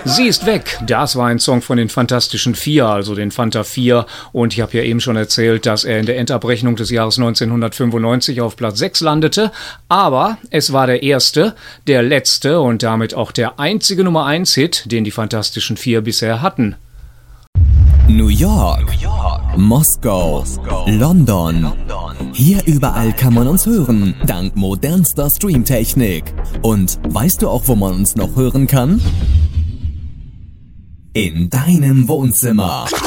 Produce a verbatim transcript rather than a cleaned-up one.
Sie ist weg. Das war ein Song von den Fantastischen Vier, also den Fanta vier. Und ich habe ja eben schon erzählt, dass er in der Endabrechnung des Jahres neunzehnhundertfünfundneunzig auf Platz sechs landete. Aber es war der erste, der letzte und damit auch der einzige Nummer eins Hit, den die Fantastischen Vier bisher hatten. New York, New York, Moskau, Moskau, London. London. Hier überall kann man uns hören, dank modernster Streamtechnik. Und weißt du auch, wo man uns noch hören kann? In deinem Wohnzimmer.